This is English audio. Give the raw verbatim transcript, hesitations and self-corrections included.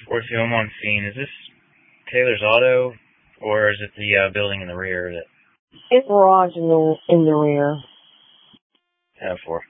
four two, I'm on scene. Is this Taylor's Auto, or is it the uh, building in the rear? That It's garage in the in the rear. ten four.